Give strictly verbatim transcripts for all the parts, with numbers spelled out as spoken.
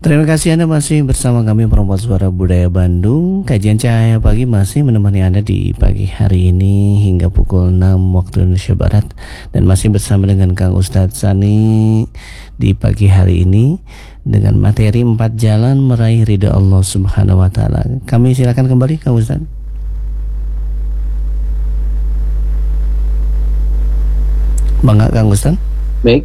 Terima kasih Anda masih bersama kami Perempuan Suara Budaya Bandung. Kajian Cahaya Pagi masih menemani Anda di pagi hari ini hingga pukul enam waktu Indonesia Barat. Dan masih bersama dengan Kang Ustadz Sani di pagi hari ini dengan materi empat jalan meraih ridha Allah Subhanahu wa Ta'ala. Kami silakan kembali Kang Ustadz. Bangga Kang Ustadz. Baik.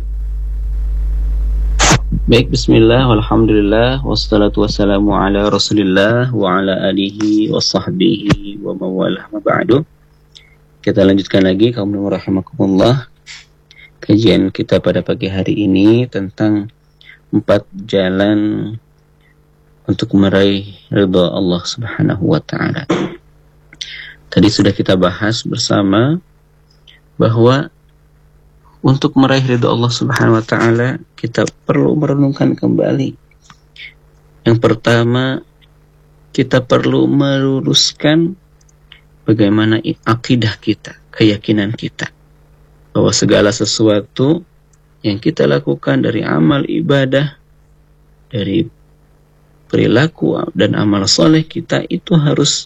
Baik, bismillah, walhamdulillah, wassalatu wassalamu ala rasulillah wa ala alihi wa sahbihi wa mawalah ma ba'du. Kita lanjutkan lagi, kaum rahimakumullah, kajian kita pada pagi hari ini tentang empat jalan untuk meraih ridha Allah Subhanahu wa Ta'ala. Tadi sudah kita bahas bersama bahwa untuk meraih ridha Allah Subhanahu wa Ta'ala, kita perlu merenungkan kembali. Yang pertama, kita perlu meluruskan bagaimana akidah kita, keyakinan kita, bahwa segala sesuatu yang kita lakukan dari amal ibadah, dari perilaku dan amal soleh kita, itu harus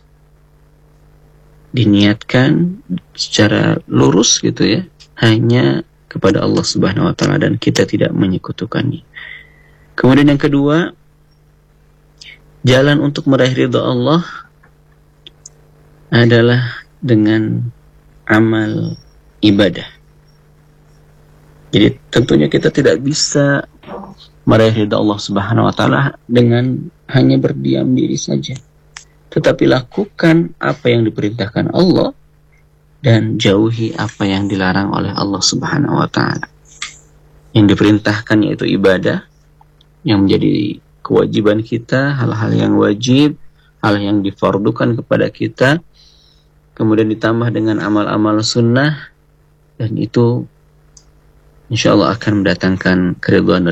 diniatkan secara lurus gitu ya, hanya kepada Allah Subhanahu wa Ta'ala, dan kita tidak menyekutukannya. Kemudian yang kedua, jalan untuk meraih ridha Allah adalah dengan amal ibadah. Jadi tentunya kita tidak bisa meraih ridha Allah Subhanahu wa Ta'ala dengan hanya berdiam diri saja, tetapi lakukan apa yang diperintahkan Allah dan jauhi apa yang dilarang oleh Allah Subhanahu wa Ta'ala. Yang diperintahkan yaitu ibadah, yang menjadi kewajiban kita, hal-hal yang wajib, hal yang difardukan kepada kita, kemudian ditambah dengan amal-amal sunnah, dan itu insya Allah akan mendatangkan keridhaan